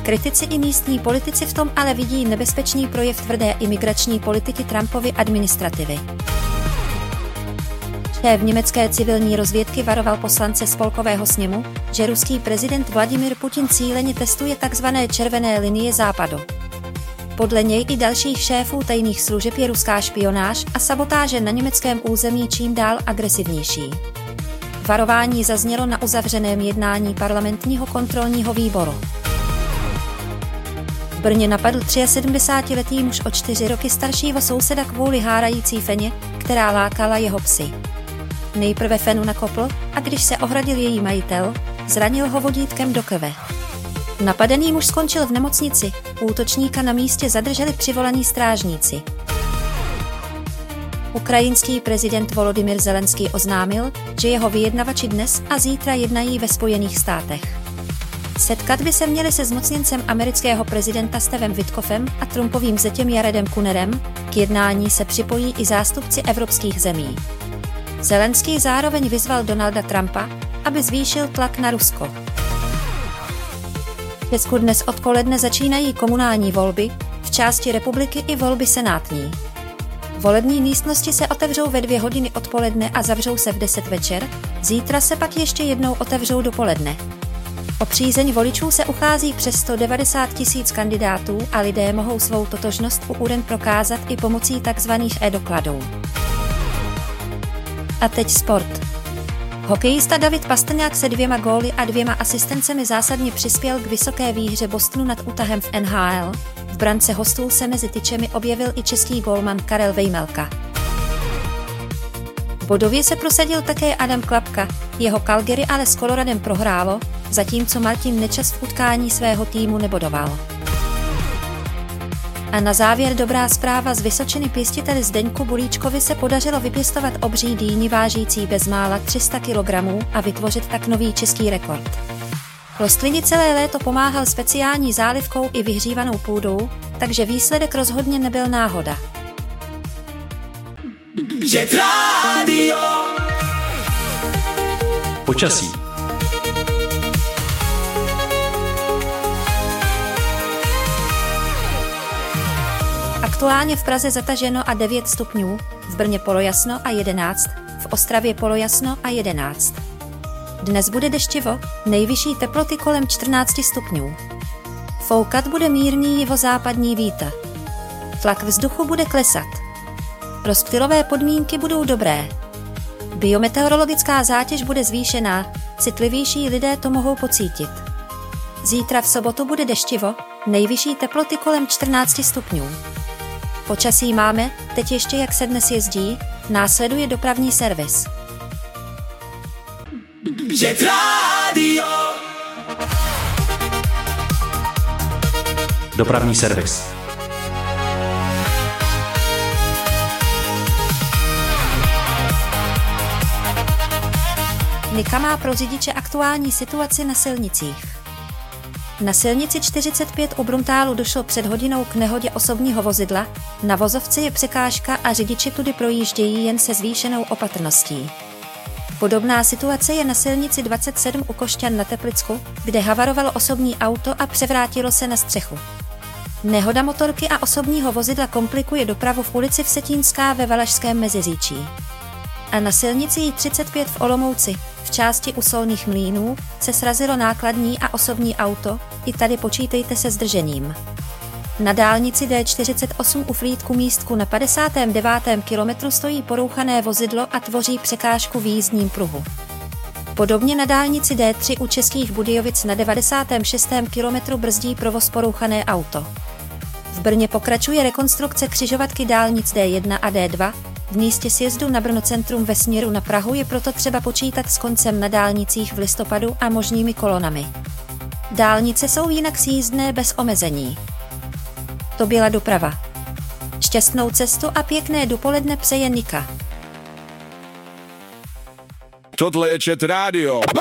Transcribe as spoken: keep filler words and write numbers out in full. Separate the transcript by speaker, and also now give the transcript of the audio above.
Speaker 1: Kritici i místní politici v tom ale vidí nebezpečný projev tvrdé imigrační politiky Trumpovy administrativy. Šéf německé civilní rozvědky varoval poslance spolkového sněmu, že ruský prezident Vladimir Putin cíleně testuje tzv. Červené linie západu. Podle něj i dalších šéfů tajných služeb je ruská špionáž a sabotáže na německém území čím dál agresivnější. Varování zaznělo na uzavřeném jednání parlamentního kontrolního výboru. V Brně napadl sedmdesátiletý muž o čtyři roky staršího souseda kvůli hárající feně, která lákala jeho psy. Nejprve fenu nakopl a když se ohradil její majitel, zranil ho vodítkem do krve. Napadený muž skončil v nemocnici, útočníka na místě zadrželi přivolaní strážníci. Ukrajinský prezident Volodymyr Zelenský oznámil, že jeho vyjednavači dnes a zítra jednají ve Spojených státech. Setkat by se měli se zmocněncem amerického prezidenta Stevem Witkoffem a Trumpovým zetěm Jaredem Kunerem, k jednání se připojí i zástupci evropských zemí. Zelenský zároveň vyzval Donalda Trumpa, aby zvýšil tlak na Rusko. V Česku dnes odpoledne začínají komunální volby, v části republiky i volby senátní. Volební místnosti se otevřou ve dvě hodiny odpoledne a zavřou se v deset večer, zítra se pak ještě jednou otevřou dopoledne. O přízeň voličů se uchází přes sto devadesát tisíc kandidátů a lidé mohou svou totožnost u uren prokázat i pomocí tzv. e-dokladů. A teď sport. Hokejista David Pastrňák se dvěma góly a dvěma asistencemi zásadně přispěl k vysoké výhře Bostonu nad Utahem v N H L. V brance hostů se mezi tyčemi objevil i český gólman Karel Vejmelka. Bodově se prosadil také Adam Klapka, jeho Calgary ale s Coloradem prohrálo, zatímco Martin Nečas v utkání svého týmu nebodoval. A na závěr dobrá zpráva z Vysočiny. Pěstiteli Zdeňku Bulíčkovi se podařilo vypěstovat obří dýni vážící bezmála tři sta kilogramů a vytvořit tak nový český rekord. Rostlině celé léto pomáhal speciální zálivkou i vyhřívanou půdou, takže výsledek rozhodně nebyl náhoda.
Speaker 2: Jet Radio.
Speaker 3: Počasí.
Speaker 1: Aktuálně v Praze zataženo a devět stupňů, v Brně polojasno a jedenáct, v Ostravě polojasno a jedenáct. Dnes bude deštivo, nejvyšší teploty kolem čtrnáct stupňů. Foukat bude mírný jihozápadní vítr. Tlak vzduchu bude klesat. Rozptylové podmínky budou dobré. Biometeorologická zátěž bude zvýšená, citlivější lidé to mohou pocítit. Zítra v sobotu bude deštivo, nejvyšší teploty kolem čtrnáct stupňů. Počasí máme, teď ještě jak se dnes jezdí, následuje dopravní servis.
Speaker 2: Jet Radio.
Speaker 3: Dopravní servis.
Speaker 1: Nika má pro řidiče aktuální situaci na silnicích. Na silnici čtyřicet pět u Bruntálu došlo před hodinou k nehodě osobního vozidla, na vozovce je překážka a řidiči tudy projíždějí jen se zvýšenou opatrností. Podobná situace je na silnici dvacet sedm u Košťan na Teplicku, kde havarovalo osobní auto a převrátilo se na střechu. Nehoda motorky a osobního vozidla komplikuje dopravu v ulici Vsetínská ve Valašském Meziříčí. A na silnici J třicet pět v Olomouci, v části u Solných Mlýnů, se srazilo nákladní a osobní auto, i tady počítejte se zdržením. Na dálnici D čtyřicet osm u Frýdku Místku na padesátém devátém kilometru stojí porouchané vozidlo a tvoří překážku v jízdním pruhu. Podobně na dálnici D tři u Českých Budějovic na devadesátém šestém kilometru brzdí provoz porouchané auto. V Brně pokračuje rekonstrukce křižovatky dálnic D jedna a D dva, v místě sjezdu na Brno centrum ve směru na Prahu je proto třeba počítat s koncem na dálnicích v listopadu a možnými kolonami. Dálnice jsou jinak sjízdné bez omezení. To byla doprava. Šťastnou cestu a pěkné dopoledne přeje Nika.
Speaker 2: Tohle je Jet Radio.